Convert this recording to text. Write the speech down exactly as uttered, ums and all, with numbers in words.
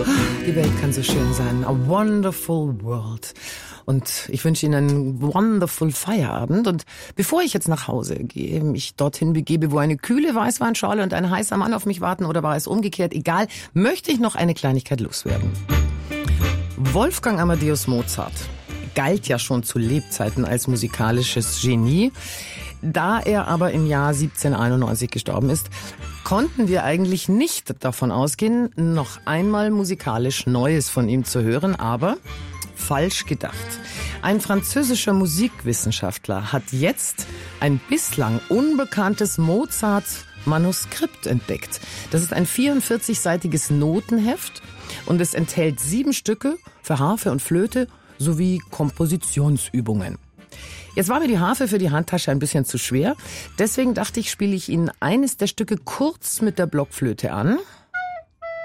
Die Welt kann so schön sein. A wonderful world. Und ich wünsche Ihnen einen wonderful Feierabend. Und bevor ich jetzt nach Hause gehe, mich dorthin begebe, wo eine kühle Weißweinschorle und ein heißer Mann auf mich warten, oder war es umgekehrt, egal, möchte ich noch eine Kleinigkeit loswerden. Wolfgang Amadeus Mozart galt ja schon zu Lebzeiten als musikalisches Genie. Da er aber im Jahr siebzehnhunderteinundneunzig gestorben ist, konnten wir eigentlich nicht davon ausgehen, noch einmal musikalisch Neues von ihm zu hören, aber falsch gedacht. Ein französischer Musikwissenschaftler hat jetzt ein bislang unbekanntes Mozart-Manuskript entdeckt. Das ist ein vierundvierzigseitiges Notenheft und es enthält sieben Stücke für Harfe und Flöte sowie Kompositionsübungen. Jetzt war mir die Harfe für die Handtasche ein bisschen zu schwer. Deswegen dachte ich, spiele ich Ihnen eines der Stücke kurz mit der Blockflöte an.